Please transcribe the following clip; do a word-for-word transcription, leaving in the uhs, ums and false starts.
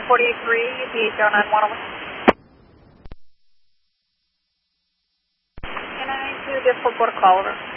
forty-eight three, U P H zero nine one oh one. Can I do this for protocol, over?